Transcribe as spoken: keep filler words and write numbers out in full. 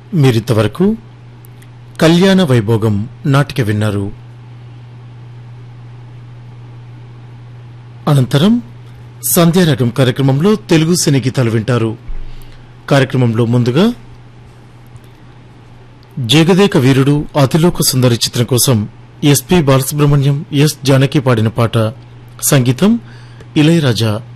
మీరింతవరకు కళ్యాణ వైభోగం నాటిక విన్నారు. అనంతరం సంధ్యారాగం కార్యక్రమంలో తెలుగు సినీ గీతాలు వింటారు. కార్యక్రమంలో ముందుగా జగదేక వీరుడు అతిలోక సుందరి చిత్రం కోసం ఎస్పి బాలసుబ్రహ్మణ్యం, ఎస్ జానకి పాడిన పాట. సంగీతం ఇళయరాజా.